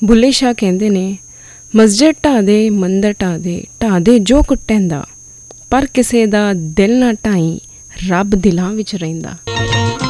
ਬੁੱਲੇ ਸ਼ਾਹ ਕਹਿੰਦੇ ਨੇ, ਮਸਜਿਦ ਢਾਹ ਦੇ, ਮੰਦਰ ਢਾਹ ਦੇ ਜੋ ਕੁੱਟੈਂਦਾ, ਪਰ ਕਿਸੇ ਦਾ ਦਿਲ ਨਾ ਢਾਈ, ਰੱਬ ਦਿਲਾਂ ਵਿੱਚ ਰਹਿੰਦਾ।